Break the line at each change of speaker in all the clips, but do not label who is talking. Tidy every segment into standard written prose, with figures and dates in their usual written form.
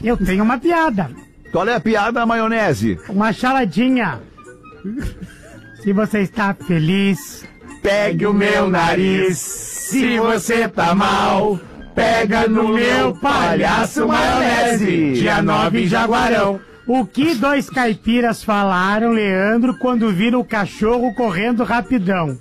Eu tenho uma piada.
Qual é a piada, maionese?
Uma charadinha. Se você está feliz,
Pegue o meu nariz. Se você tá mal, pega no meu palhaço maionese.
Dia 9 em Jaguarão. O que dois caipiras falaram, Leandro, quando viram o cachorro correndo rapidão?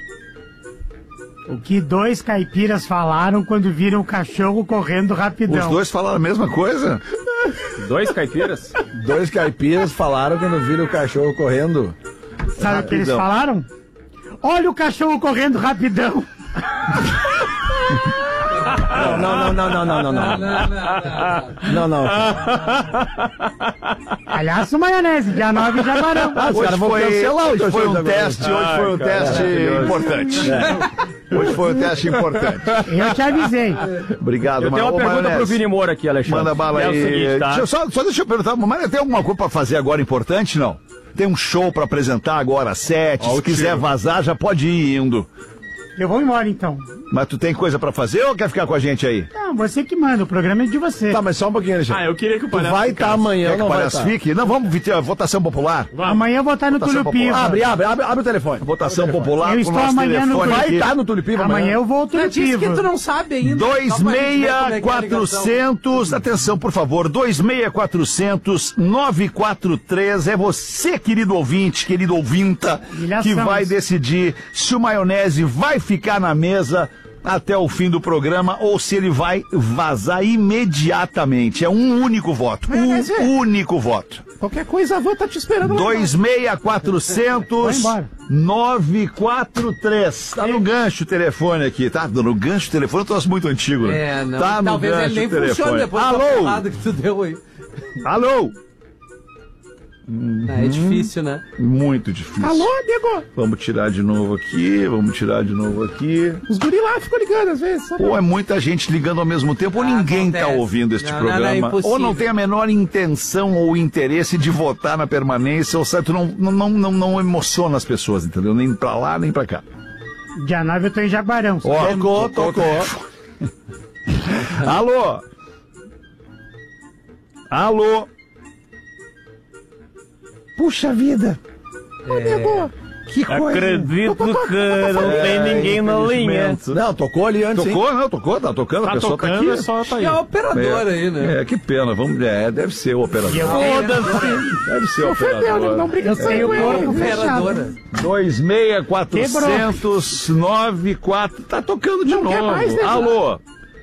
O que dois caipiras falaram quando viram o cachorro correndo rapidão?
Os dois falaram a mesma coisa?
Dois caipiras?
Dois caipiras falaram quando viram o cachorro correndo.
Sabe o que eles falaram? Olha o cachorro correndo rapidão.
Não.
Palhaço maionese, dia 9 em Jaguarão.
Hoje foi um teste importante. Hoje foi um teste importante.
Eu te avisei.
Obrigado,
Eu tenho uma pergunta pro Vini Moura aqui, Alexandre.
Manda bala aí.
É o seguinte, tá?
Deixa eu perguntar, mas tem alguma coisa pra fazer agora importante, não? Tem um show pra apresentar agora às 7. Se quiser vazar, já pode ir indo.
Eu vou embora então.
Mas tu tem coisa pra fazer ou quer ficar com a gente aí?
Não, você que manda, o programa é de você.
Tá, mas só um pouquinho, Alexandre.
Eu queria que o palhaço
vai estar amanhã,
Quer que
não
o
vai
palhaço
estar?
fique? Não, vamos ter a votação popular.
Amanhã eu vou estar no
Votação
Tulipiva.
Abre o telefone.
Votação popular.
Eu
com
estou
o nosso
amanhã no
telefone
Vai
aqui.
estar no Tulipiva amanhã.
Amanhã eu vou ao
Disse que tu
Tulipiva.
não sabe ainda. Só pra gente ver como é que é a ligação.
26400, atenção por favor, 26400 943, é você, querido ouvinte, querido ouvinta, que vai decidir se o maionese vai ficar na mesa até o fim do programa ou se ele vai vazar imediatamente. É um único voto, único voto.
Qualquer coisa a Van tá te esperando.
26400 943. Tá no gancho o telefone aqui, tá? No gancho o telefone, eu troço muito antigo.
É, não.
Tá no
Talvez
gancho
ele nem
o telefone.
funcione depois da
Alô?
porrada que tu deu aí.
Alô?
É difícil, né?
Muito difícil.
Alô, amigo?
Vamos tirar de novo aqui,
Os guri lá ficam ligando às vezes.
Ou é muita gente ligando ao mesmo tempo, ou ninguém tá
acontece.
ouvindo este
Não,
programa,
é impossível.
ou não tem a menor intenção ou interesse de votar na permanência, ou sabe, tu não emociona as pessoas, entendeu? Nem pra lá, nem pra cá.
Dia 9 eu tô em Jaguarão.
Ó, tocou. Alô? Alô?
Puxa vida. Amigo, que coisa.
Acredito que não tem ninguém na linha.
Não, tocou ali antes.
Tocou, tá tocando, a pessoa
tocando,
tá aqui.
é só tá aí.
É o operador aí, né?
Que pena, deve ser o operador. Deve ser o operador.
Não briga
Eu sei o corpo fechado.
Operadora.
26400 94. Tá tocando de novo.
quer mais, né,
Alô?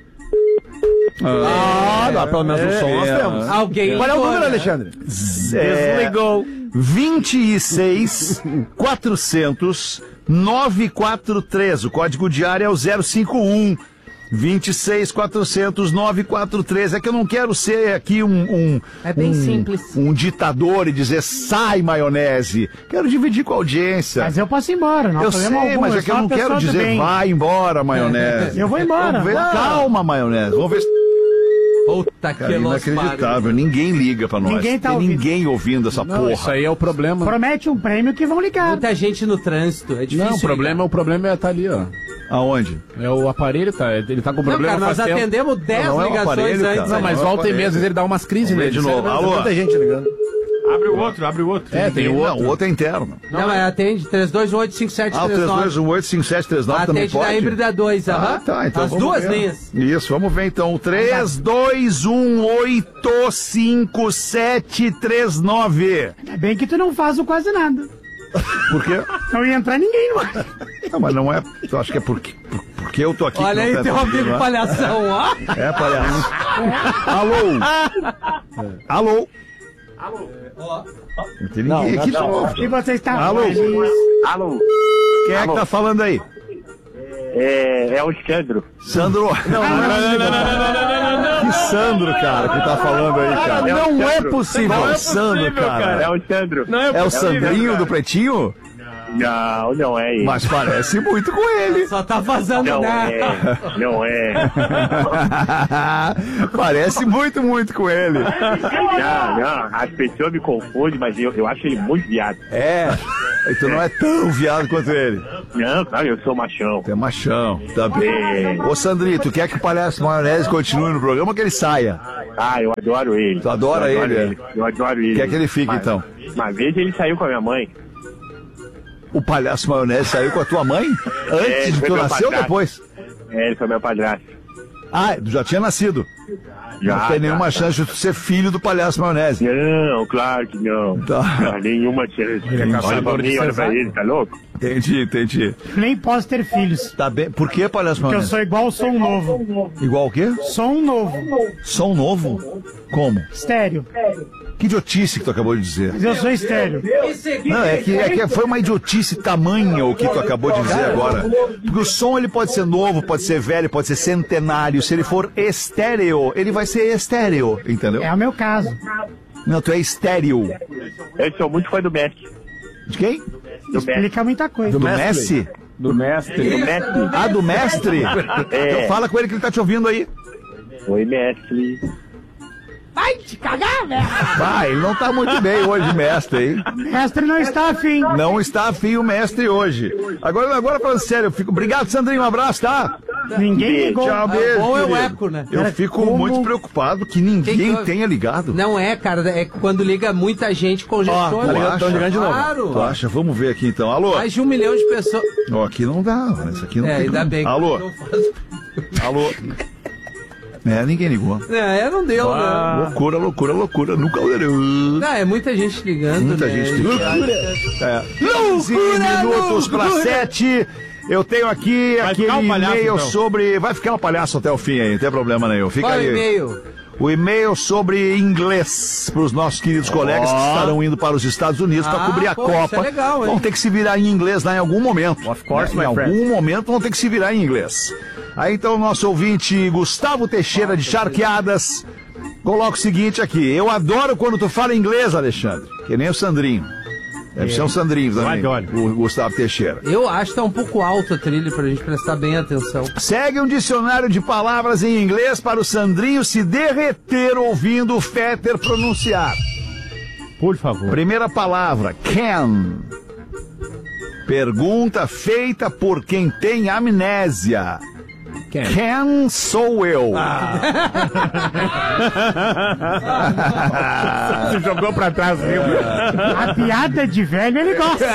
Dá pelo menos o som nós temos.
Alguém
Qual é o
ligou,
número,
né?
Alexandre?
Desligou. 26 400 943. O código de área é o 051. 26 400 943. É que eu não quero ser aqui
É bem simples.
um ditador e dizer sai maionese. Quero dividir com a audiência.
Mas eu posso ir embora, não há
Eu
problema
sei,
algum.
mas é que eu
sou
não
uma
quero
pessoa do
dizer
bem.
vai embora maionese.
Eu vou embora.
Vamos ver. Calma, maionese. Vamos ver se...
Puta que
Cara, inacreditável. Ninguém liga pra nós.
Ninguém tá
Tem
ouvindo.
ninguém ouvindo essa porra.
Isso aí é o problema.
Promete um prêmio que vão ligar.
Muita gente no trânsito. É difícil.
Não, o problema é tá ali, ó.
Aonde?
É o aparelho, ele tá com
Não,
problema
cara, nós
faz tempo.
atendemos 10
Não, não é um
ligações
aparelho,
antes.
cara.
Não, mas
Não é
volta e meia, às vezes ele dá umas crises
Vamos ver
nele.
de novo.
Sério,
Alô?
Muita gente ligando.
Abre o outro.
Tem o outro.
Não, o outro é interno.
Não, mas atende 32185739.
3218-5739 também
Atende
pode?
da híbrida 2, aham.
Tá, então
As
vamos
duas
ver.
linhas.
Isso, vamos ver então. 32185739.
É bem que tu não faz o quase nada.
Por quê?
Não ia entrar ninguém no ar.
Não, mas não é. Tu acha que é porque eu tô aqui?
Olha
que
aí,
não tá
teu
entrando,
amigo
né?
palhação, ó.
É, palhaço. Alô? Não tem ninguém aqui de novo.
E você está
Alô?
feliz?
Alô,
Quem é que tá falando aí?
é o Sandro.
Sandro. Não. Que Sandro, cara, que tá falando aí, cara?
Não é
possível.
Não é
o Sandro,
possível,
cara.
É o Sandro.
Não
É o Sandrinho do Pretinho?
Não é ele.
Mas parece muito com ele.
Só tá vazando,
Não
né?
não é.
Parece muito com ele.
Não, as pessoas me confundem, mas eu acho ele muito viado.
É. E tu não é tão viado quanto ele.
Não, cara, eu sou machão.
Tu é machão, tá bem. Ô Sandrito, quer que o palhaço maionese continue no programa ou que ele saia?
Ah, eu adoro ele.
Tu adora ele?
Eu adoro ele.
Quer que ele fique, então?
Uma vez ele saiu com a minha mãe.
O palhaço maionese saiu com a tua mãe? Antes de tu nascer ou depois?
Ele foi meu padrasto.
Ah, tu já tinha nascido. Não tem nenhuma chance de tu ser filho do palhaço maionese.
Não, claro que não.
Tá.
Não, nenhuma chance. Olha pra mim, olha pra ele, tá louco?
Entendi.
Nem posso ter filhos.
Tá bem. Por que palhaço
Porque eu
maionese?
sou igual som novo.
Igual o quê?
Som novo.
Som novo? Como?
Estéreo.
Que idiotice que tu acabou de dizer.
Mas eu sou estéreo.
Não, é que foi uma idiotice tamanha o que tu acabou de dizer agora. Porque o som ele pode ser novo, pode ser velho, pode ser centenário. Se ele for estéreo, ele vai ser estéreo, entendeu?
É o meu caso.
Não, tu é estéreo.
Eu sou muito fã do Messi.
De quem?
Do Messi.
Explica muita coisa.
Do Messi?
Do mestre.
Do Messi.
Ah, do mestre? Então fala com ele que ele tá te ouvindo aí.
Oi, Messi.
Vai te cagar, velho!
Vai, ele não tá muito bem hoje, mestre, hein?
Mestre não está afim.
Não está afim o mestre hoje. Agora falando sério, eu fico... Obrigado, Sandrinho, um abraço, tá?
Ninguém ligou.
Tchau, beijo,
Bom é o
querido.
eco, né?
Eu fico muito preocupado que ninguém
Quem que-
tenha ligado.
Não é, cara, é quando liga muita gente congestiona.
Tá ligado? Tão ligando de novo.
Claro.
Tu acha? Vamos ver aqui então. Alô?
Mais de 1 milhão de pessoas.
Ó, aqui não dá, isso aqui não tem
Ainda
como.
bem que
Alô?
não faz.
Alô? Ninguém ligou.
Não deu, né?
Loucura. Nunca lerei.
Não, é muita gente ligando.
Muita
né?
gente ligando. 15 minutos para 7. Eu tenho aqui
Vai
aquele
ficar um palhaço,
e-mail
então.
sobre... Vai ficar um palhaço até o fim aí, não tem problema nenhum. Fica
Qual
aí.
é o e-mail?
O e-mail sobre inglês para os nossos queridos colegas que estarão indo para os Estados Unidos para cobrir a
pô, isso
Copa.
é legal, hein?
Vão ter que se virar em inglês lá em algum momento.
Of course,
Em
my
algum
friend.
momento vão ter que se virar em inglês. Aí então o nosso ouvinte Gustavo Teixeira de Charqueadas coloca o seguinte aqui. Eu adoro quando tu fala inglês, Alexandre. Que nem o Sandrinho. Deve ser um Sandrinho também.
adoro.
O Gustavo Teixeira.
Eu acho que tá um pouco alta a trilha pra gente prestar bem atenção.
Segue um dicionário de palavras em inglês para o Sandrinho se derreter ouvindo o Fetter pronunciar.
Por favor.
Primeira palavra, can. Pergunta feita por quem tem amnésia. Can sou eu.
Se jogou pra trás, viu?
A piada de velho ele gosta.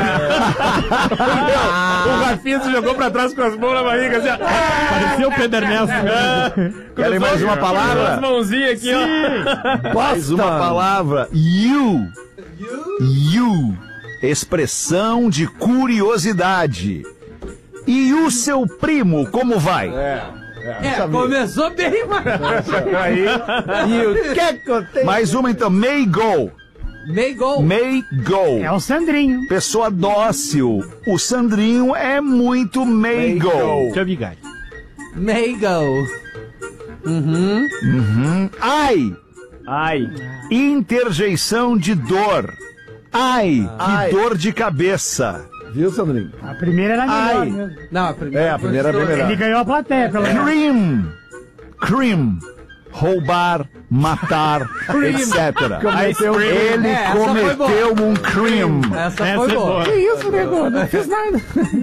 O Rafinha se jogou pra trás com as mãos na barriga, assim, ó. Parecia o Pedro Ernesto.
Querem mais uma palavra?
As mãozinhas aqui, ó.
Mais uma palavra, you. You. Expressão de curiosidade. E o seu primo, como vai?
Começou bem, mano.
E o que acontece? Mais uma então, may go.
May go.
May go.
É o Sandrinho.
Pessoa dócil. O Sandrinho é muito may go.
Deixa eu ligar.
May go.
Ai.
Ai.
Interjeição de dor. Ai, que dor de cabeça.
Viu, Sandrinho?
A primeira era melhor
Ai.
mesmo.
Não, a primeira.
A primeira é bem melhor.
Ele ganhou a plateia, pelo menos.
Cream. Roubar, matar, etc. Ele
essa foi
cometeu um cream.
Essa
Essa
foi
é
boa.
boa.
Que isso, nego? Não fiz nada.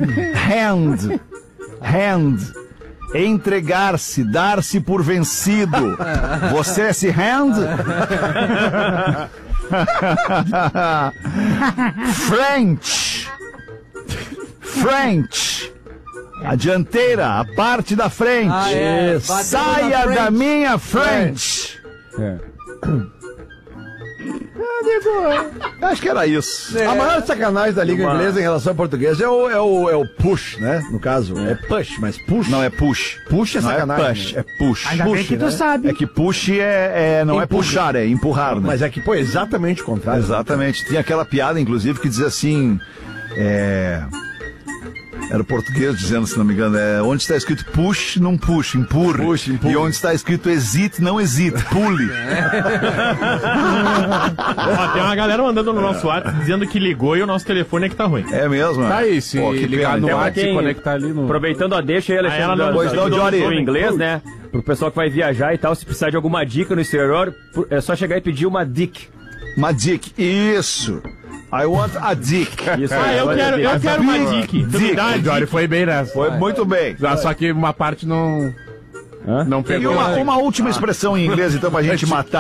Hand. Entregar-se, dar-se por vencido. Você é esse hand? French. A dianteira, a parte da frente.
Bateu
Saia
na frente.
da minha frente. Acho que era isso.
A maior sacanagem da língua inglesa em relação ao português é o push, né? No caso, é push, mas push.
Não é push.
Push é
Não
sacanagem.
é push, é push.
Ainda bem
Push,
que tu
né?
sabe.
É que push não é puxar, é empurrar, né?
Mas é que, pô, exatamente o contrário.
Exatamente. Tinha aquela piada, inclusive, que dizia assim. Era o português dizendo, se não me engano, onde está escrito push, não push, empurre.
Push, empurre.
E onde está escrito hesite, não hesite, pule.
Ó, tem uma galera mandando no nosso WhatsApp dizendo que ligou e o nosso telefone é que tá ruim.
É mesmo?
Tá aí, se
Pô, que
ligar
pena.
no
Tem
WhatsApp e
quem-
conectar ali no...
Aproveitando a deixa aí,
ela
Alexandre,
não-
Pois não, Jory.
do inglês, né? Pro pessoal que vai viajar e tal, se precisar de alguma dica no exterior, é só chegar e pedir uma dick.
Uma dick. Isso. I want a dick.
Isso
Ah,
aí,
eu
olha,
quero uma dick. Tu me dá uma
O Jory
dick.
foi bem nessa.
Foi muito bem.
Só que uma parte não...
Não
E
pegou.
uma última expressão em inglês, então, pra gente matar